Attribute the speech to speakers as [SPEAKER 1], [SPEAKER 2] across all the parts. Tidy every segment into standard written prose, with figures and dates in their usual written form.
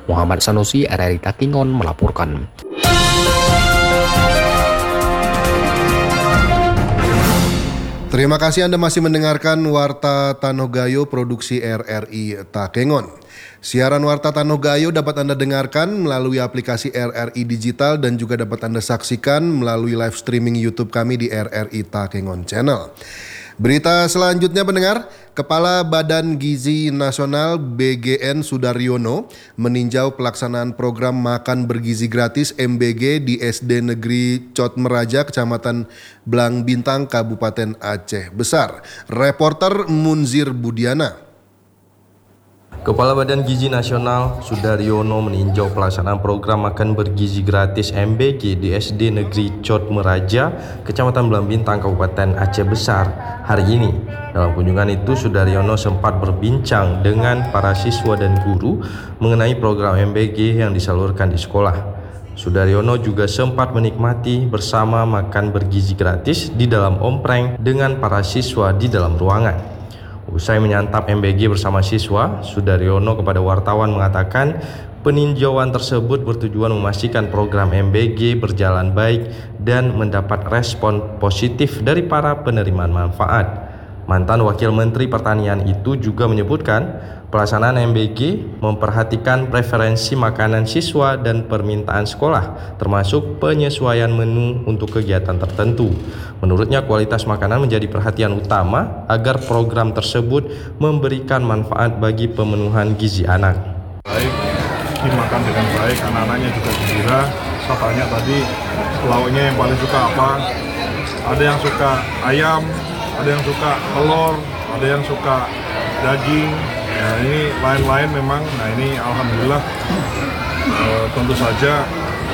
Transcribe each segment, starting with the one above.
[SPEAKER 1] Muhammad Sanusi, RRI Takengon melaporkan.
[SPEAKER 2] Terima kasih Anda masih mendengarkan Warta Tanogayo produksi RRI Takengon. Siaran Warta Tanogayo dapat Anda dengarkan melalui aplikasi RRI Digital dan juga dapat Anda saksikan melalui live streaming YouTube kami di RRI Takengon Channel. Berita selanjutnya pendengar, Kepala Badan Gizi Nasional BGN Sudaryono meninjau pelaksanaan program makan bergizi gratis MBG di SD Negeri Cot Meraja, Kecamatan Blang Bintang, Kabupaten Aceh Besar. Reporter Munzir Budiana.
[SPEAKER 3] Kepala Badan Gizi Nasional Sudaryono meninjau pelaksanaan program makan bergizi gratis MBG di SD Negeri Cot Meraja, Kecamatan Blang Bintang, Kabupaten Aceh Besar hari ini. Dalam kunjungan itu, Sudaryono sempat berbincang dengan para siswa dan guru mengenai program MBG yang disalurkan di sekolah. Sudaryono juga sempat menikmati bersama makan bergizi gratis di dalam ompreng dengan para siswa di dalam ruangan. Usai menyantap MBG bersama siswa, Sudaryono kepada wartawan mengatakan peninjauan tersebut bertujuan memastikan program MBG berjalan baik dan mendapat respon positif dari para penerima manfaat. Mantan Wakil Menteri Pertanian itu juga menyebutkan pelaksanaan MBG memperhatikan preferensi makanan siswa dan permintaan sekolah, termasuk penyesuaian menu untuk kegiatan tertentu. Menurutnya, kualitas makanan menjadi perhatian utama agar program tersebut memberikan manfaat bagi pemenuhan gizi anak.
[SPEAKER 4] Baik, dimakan dengan baik, anak-anaknya juga gembira. Saya tanya tadi, lauknya yang paling suka apa? Ada yang suka ayam, ada yang suka telur, ada yang suka daging. Ya, ini lain-lain memang. Nah, ini alhamdulillah tentu saja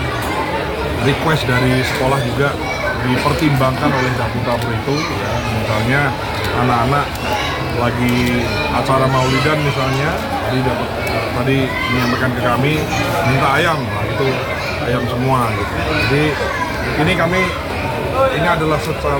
[SPEAKER 4] request dari sekolah juga dipertimbangkan oleh dapur-dapur itu. Ya, misalnya anak-anak lagi acara maulidan misalnya, tadi menyampaikan ke kami minta ayam, nah itu ayam semua gitu. Jadi ini adalah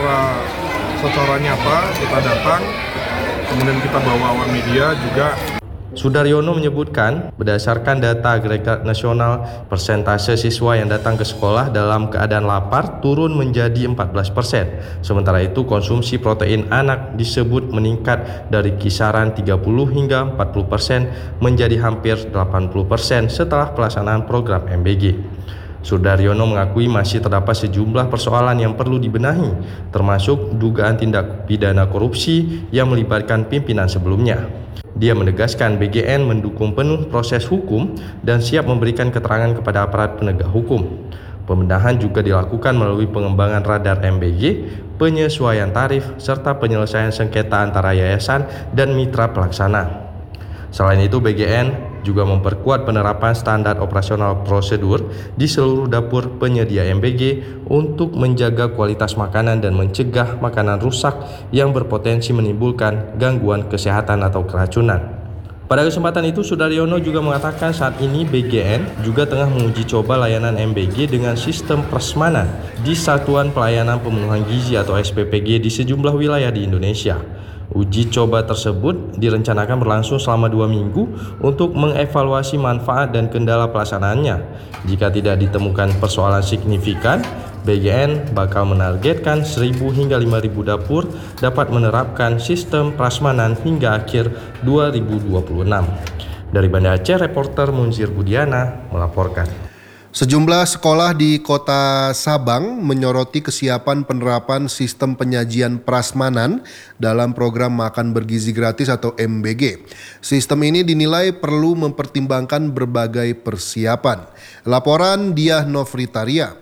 [SPEAKER 4] secara nyata kita datang, kemudian kita bawa awak media juga.
[SPEAKER 3] Sudaryono menyebutkan berdasarkan data agregat nasional, persentase siswa yang datang ke sekolah dalam keadaan lapar turun menjadi 14%. Sementara itu konsumsi protein anak disebut meningkat dari kisaran 30 hingga 40% menjadi hampir 80% setelah pelaksanaan program MBG. Sudaryono mengakui masih terdapat sejumlah persoalan yang perlu dibenahi, termasuk dugaan tindak pidana korupsi yang melibatkan pimpinan sebelumnya. Dia menegaskan BGN mendukung penuh proses hukum dan siap memberikan keterangan kepada aparat penegak hukum. Pembenahan juga dilakukan melalui pengembangan radar MBG, penyesuaian tarif, serta penyelesaian sengketa antara yayasan dan mitra pelaksana. Selain itu, BGN juga memperkuat penerapan standar operasional prosedur di seluruh dapur penyedia MBG untuk menjaga kualitas makanan dan mencegah makanan rusak yang berpotensi menimbulkan gangguan kesehatan atau keracunan. Pada kesempatan itu, Sudaryono juga mengatakan saat ini BGN juga tengah menguji coba layanan MBG dengan sistem prasmanan di Satuan Pelayanan Pemenuhan Gizi atau SPPG di sejumlah wilayah di Indonesia. Uji coba tersebut direncanakan berlangsung selama 2 minggu untuk mengevaluasi manfaat dan kendala pelaksanaannya. Jika tidak ditemukan persoalan signifikan, BGN bakal menargetkan 1.000 hingga 5.000 dapur dapat menerapkan sistem prasmanan hingga akhir 2026. Dari Banda Aceh, reporter Munzir Budiana melaporkan.
[SPEAKER 2] Sejumlah sekolah di Kota Sabang menyoroti kesiapan penerapan sistem penyajian prasmanan dalam program makan bergizi gratis atau MBG. Sistem ini dinilai perlu mempertimbangkan berbagai persiapan. Laporan Diah Novritaria.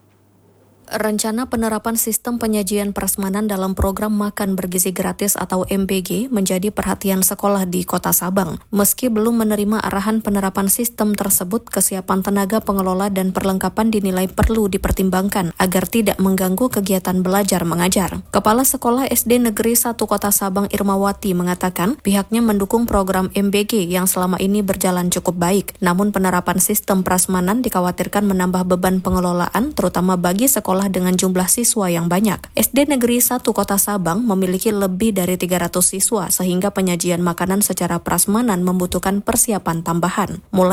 [SPEAKER 5] Rencana penerapan sistem penyajian prasmanan dalam program makan bergizi gratis atau MBG menjadi perhatian sekolah di Kota Sabang. Meski belum menerima arahan penerapan sistem tersebut, kesiapan tenaga pengelola dan perlengkapan dinilai perlu dipertimbangkan agar tidak mengganggu kegiatan belajar mengajar. Kepala Sekolah SD Negeri 1 Kota Sabang Irmawati mengatakan pihaknya mendukung program MBG yang selama ini berjalan cukup baik. Namun penerapan sistem prasmanan dikhawatirkan menambah beban pengelolaan terutama bagi sekolah dengan jumlah siswa yang banyak. SD Negeri 1 Kota Sabang memiliki lebih dari 300 siswa sehingga penyajian makanan secara prasmanan membutuhkan persiapan tambahan.